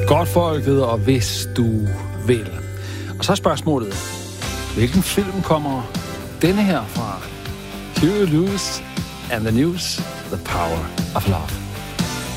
Godt folket, og hvis du vil. Og så er spørgsmålet, hvilken film kommer denne her fra? Huey Lewis and the News, The Power of Love.